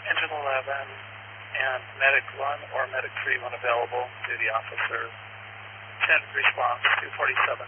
Engine 11 and Medic 1 or Medic 3 when available, duty officer. 10 response, 247